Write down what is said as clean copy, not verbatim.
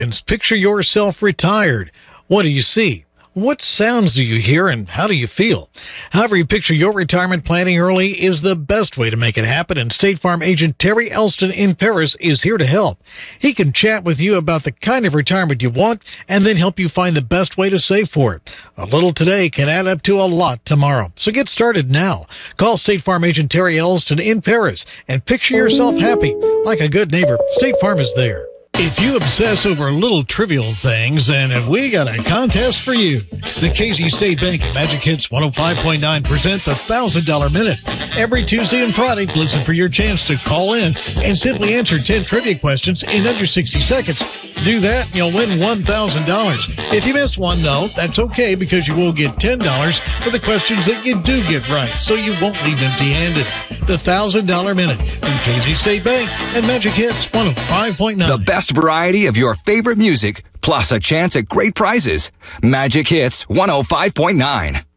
Picture yourself retired. What do you see? What sounds do you hear, and how do you feel? However you picture your retirement planning early is the best way to make it happen, and State Farm agent Terry Elston in Paris is here to help. He can chat with you about the kind of retirement you want and then help you find the best way to save for it. A little today can add up to a lot tomorrow. So get started now. Call State Farm agent Terry Elston in Paris and picture yourself happy. Like a good neighbor, State Farm is there. If you obsess over little trivial things, then we got a contest for you. The KZ State Bank and Magic Hits 105.9 present the $1,000 Minute. Every Tuesday and Friday, listen for your chance to call in and simply answer 10 trivia questions in under 60 seconds. Do that, and you'll win $1,000. If you miss one, though, that's okay because you will get $10 for the questions that you do get right, so you won't leave empty-handed. The $1,000 Minute from KZ State Bank and Magic Hits 105.9. The best variety of your favorite music, plus a chance at great prizes. Magic Hits 105.9.